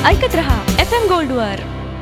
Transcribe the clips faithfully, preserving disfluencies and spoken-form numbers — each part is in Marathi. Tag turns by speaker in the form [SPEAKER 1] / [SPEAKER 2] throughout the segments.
[SPEAKER 1] ऐकत रहा एफ एम गोल्डवर.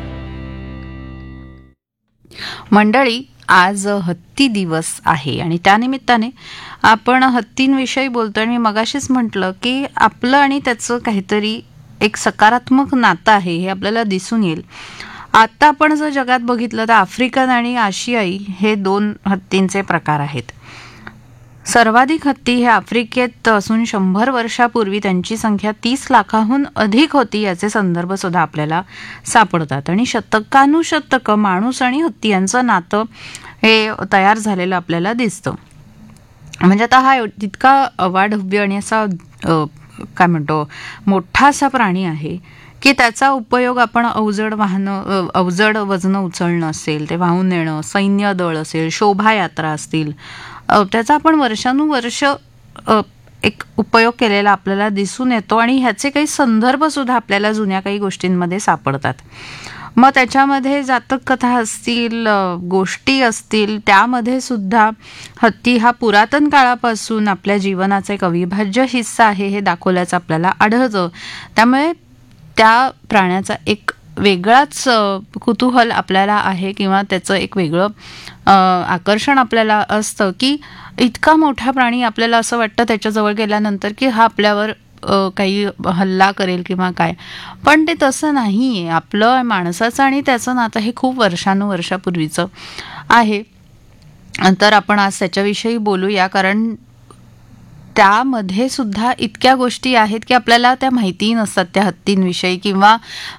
[SPEAKER 2] मंडळी, आज हत्ती दिवस आहे आणि त्यानिमित्ताने आपण हत्तींविषयी बोलतो. आणि मी मगाशीच म्हटलं की आपलं आणि त्याचं काहीतरी एक सकारात्मक नातं आहे हे आपल्याला दिसून येईल. आता आपण जर जगात बघितलं तर आफ्रिकन आणि आशियाई हे दोन हत्तींचे प्रकार आहेत. सर्वाधिक हत्ती हे आफ्रिकेत असून शंभर वर्षापूर्वी त्यांची संख्या तीस लाखाहून अधिक होती याचे संदर्भ सुद्धा आपल्याला सापडतात. आणि शतकानुशतकं माणूस आणि हत्ती यांचं नातं हे तयार झालेलं आपल्याला दिसतं. म्हणजे आता हा तितका अवाढव्य आणि असा काय म्हणतो मोठा असा प्राणी आहे की त्याचा उपयोग आपण अवजड वाहनं अवजड वजनं उचलणं असेल, ते वाहून नेणं, सैन्य दळ असेल, शोभायात्रा असतील, त्याचा आपण वर्षानुवर्ष एक उपयोग केलेला आपल्याला दिसून येतो. आणि ह्याचे काही संदर्भ सुद्धा आपल्याला जुन्या काही गोष्टींमध्ये सापडतात. मग त्याच्यामध्ये जातक कथा असतील, गोष्टी असतील, त्यामध्ये सुद्धा हत्ती हा पुरातन काळापासून आपल्या जीवनाचा एक अविभाज्य हिस्सा आहे हे दाखवल्याचं आपल्याला आढळतं. त्यामुळे त्या प्राण्याचा एक वेगळाच कुतूहल आपल्याला आहे किंवा त्याचं एक वेगळं आकर्षण आपल्याला असतं की इतका मोठा प्राणी आपल्याला असं वाटतं त्याच्याजवळ गेल्यानंतर की हा आपल्यावर काही हल्ला करेल किंवा काय. पण ते तसं नाही आहे. आपलं माणसाचं आणि त्याचं नातं हे खूप वर्षानुवर्षापूर्वीचं आहे. तर आपण आज त्याच्याविषयी बोलूया, कारण त्यामध्ये सुद्धा इतक्या गोष्टी आहेत की आपल्याला त्या माहितीही नसतात त्या हत्तींविषयी. किंवा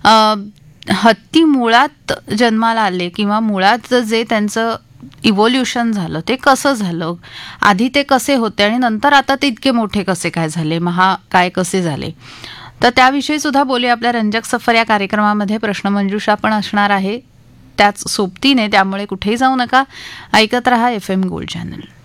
[SPEAKER 2] हत्ती मुळात जन्माला आले किंवा मुळात जे त्यांचं इव्होल्युशन झालं ते कसं झालं, आधी ते कसे होते आणि नंतर आता ते इतके मोठे कसे काय झाले, महा काय कसे झाले, तर त्याविषयी सुद्धा बोलूया. आपल्या रंजक सफर या कार्यक्रमामध्ये प्रश्नमंजुषा पण असणार आहे त्याच सोबतीने. त्यामुळे कुठेही जाऊ नका, ऐकत रहा एफ एम गोल्ड चॅनल.